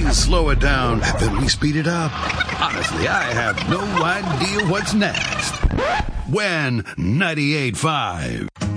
slow it down, then we speed it up. Honestly, I have no idea what's next. When 98.5.